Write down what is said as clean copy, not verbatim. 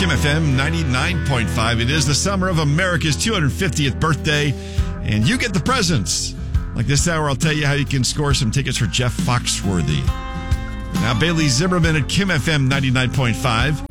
Kim FM 99.5. It is the summer of America's 250th birthday, and you get the presents. Like this hour, I'll tell you how you can score some tickets for Jeff Foxworthy. Now, Bailey Zimmerman at Kim FM 99.5.